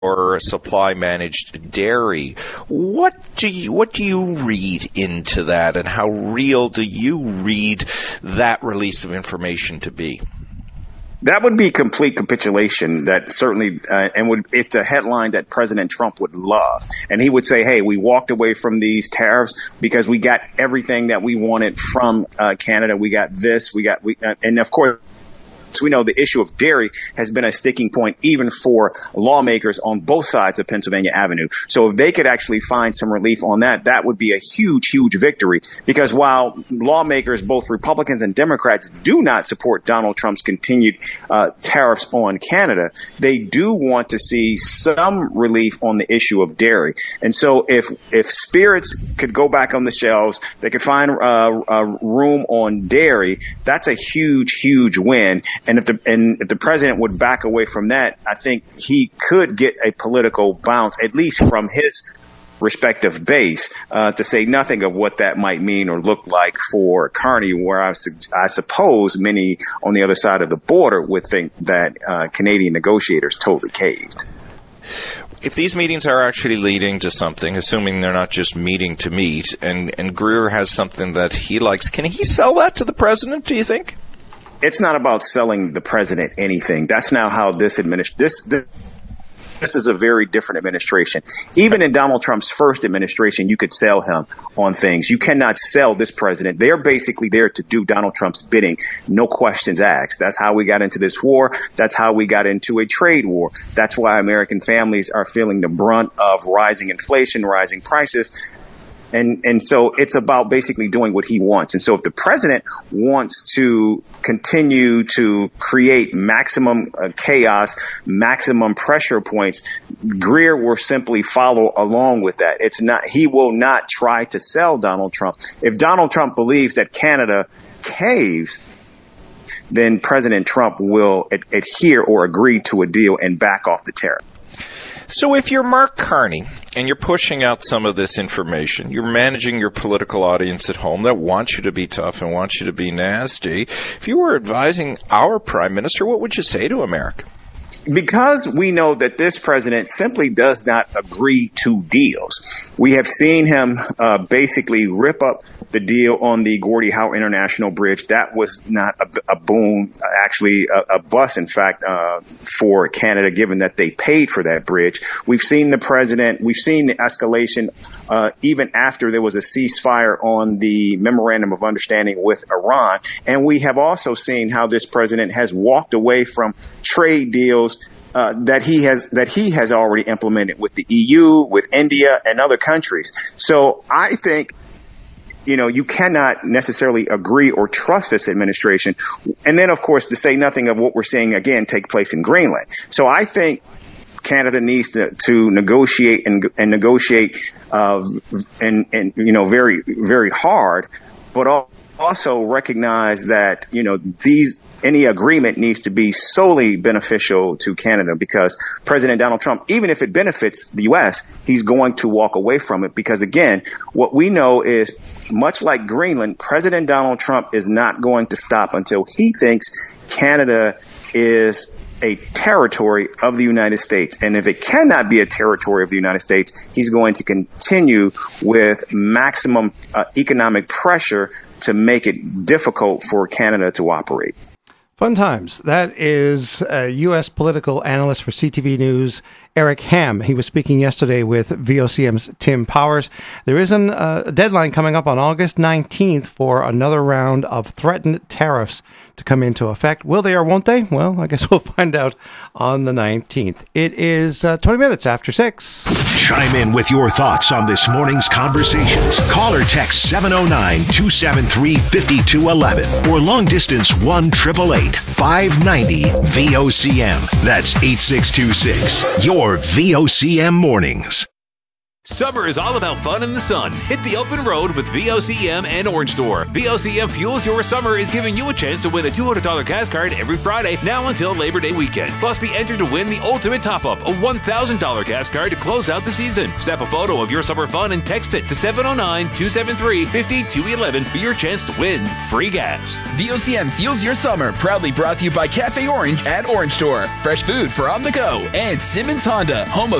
or supply managed dairy. What do you read into that, and how real do you read that release of information to be? That would be complete capitulation. That certainly, it's a headline that President Trump would love. And he would say, hey, we walked away from these tariffs because we got everything that we wanted from Canada. We got this, and of course, we know the issue of dairy has been a sticking point even for lawmakers on both sides of Pennsylvania Avenue. So if they could actually find some relief on that, that would be a huge, huge victory. Because while lawmakers, both Republicans and Democrats, do not support Donald Trump's continued tariffs on Canada, they do want to see some relief on the issue of dairy. And so if spirits could go back on the shelves, they could find room on dairy, that's a huge, huge win. And if the president would back away from that, I think he could get a political bounce, at least from his respective base, to say nothing of what that might mean or look like for Carney, where I suppose many on the other side of the border would think that Canadian negotiators totally caved. If these meetings are actually leading to something, assuming they're not just meeting to meet, and Greer has something that he likes, can he sell that to the president, do you think? It's not about selling the president anything. That's now how this is a very different administration. Even in Donald Trump's first administration, you could sell him on things. You cannot sell this president. They're basically there to do Donald Trump's bidding, no questions asked. That's how we got into this war. That's how we got into a trade war. That's why American families are feeling the brunt of rising inflation, rising prices. And so it's about basically doing what he wants. And so if the president wants to continue to create maximum chaos, maximum pressure points, Greer will simply follow along with that. He will not try to sell Donald Trump. If Donald Trump believes that Canada caves, then President Trump will adhere or agree to a deal and back off the tariff. So if you're Mark Carney and you're pushing out some of this information, you're managing your political audience at home that wants you to be tough and wants you to be nasty, if you were advising our prime minister, what would you say to America? Because we know that this president simply does not agree to deals. We have seen him basically rip up the deal on the Gordie Howe International Bridge. That was not a boom, actually a bust, in fact, for Canada, given that they paid for that bridge. We've seen the escalation even after there was a ceasefire on the memorandum of understanding with Iran. And we have also seen how this president has walked away from trade deals that he has already implemented with the EU, with India, and other countries. So I think, you cannot necessarily agree or trust this administration. And then, of course, to say nothing of what we're seeing again take place in Greenland. So I think Canada needs to negotiate and negotiate very, very hard, but also recognize that any agreement needs to be solely beneficial to Canada, because President Donald Trump, even if it benefits the U.S., he's going to walk away from it. Because, again, what we know is, much like Greenland, President Donald Trump is not going to stop until he thinks Canada is a territory of the United States. And if it cannot be a territory of the United States, he's going to continue with maximum economic pressure to make it difficult for Canada to operate. Fun times. That is a U.S. political analyst for CTV News, Eric Ham. He was speaking yesterday with VOCM's Tim Powers. There is a deadline coming up on August 19th for another round of threatened tariffs to come into effect. Will they or won't they? Well, I guess we'll find out on the 19th. It is 20 minutes after 6. Chime in with your thoughts on this morning's conversations. Call or text 709-273-5211 or long distance 1-888-590 VOCM. That's 8626. Your VOCM mornings. Summer is all about fun in the sun. Hit the open road with VOCM and Orange Store. VOCM Fuels Your Summer is giving you a chance to win a $200 gas card every Friday now until Labor Day weekend. Plus, be entered to win the ultimate top-up, a $1,000 gas card to close out the season. Snap a photo of your summer fun and text it to 709-273-5211 for your chance to win free gas. VOCM Fuels Your Summer, proudly brought to you by Cafe Orange at Orange Store. Fresh food for on the go. And Simmons Honda, home of